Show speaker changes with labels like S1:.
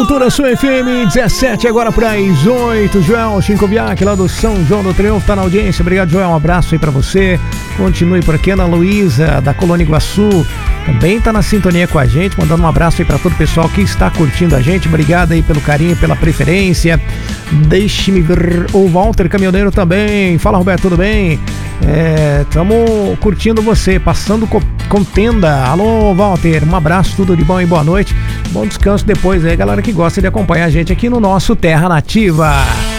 S1: Cultura Sua FM 17, agora para as 8. Joel Chincoviac, lá do São João do Triunfo, tá na audiência. Obrigado, Joel. Um abraço aí para você. Continue por aqui. Ana Luísa, da Colônia Iguaçu, também tá na sintonia com a gente. Mandando um abraço aí para todo o pessoal que está curtindo a gente. Obrigado aí pelo carinho, pela preferência. Deixe-me ver. O Walter Caminhoneiro também. Fala, Roberto, tudo bem? Estamos curtindo você, passando contenda. Alô, Walter, um abraço, tudo de bom e boa noite. Bom descanso depois aí, galera que gosta de acompanhar a gente aqui no nosso Terra Nativa.